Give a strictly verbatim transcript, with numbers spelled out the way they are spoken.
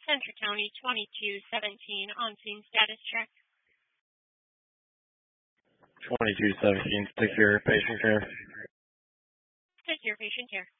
Centre County twenty-two seventeen on-scene status check. twenty-two seventeen, secure patient care. Secure patient care.